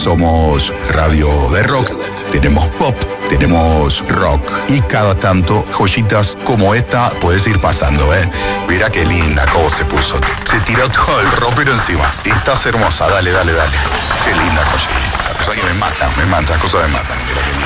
Somos radio de rock, tenemos pop, tenemos rock y cada tanto joyitas como esta puedes ir pasando, ¿eh? Mira qué linda cómo se puso. Se tiró todo el ropero encima. Estás hermosa, dale. Qué linda joyita. La cosa que me mata, las cosas me matan. Mira qué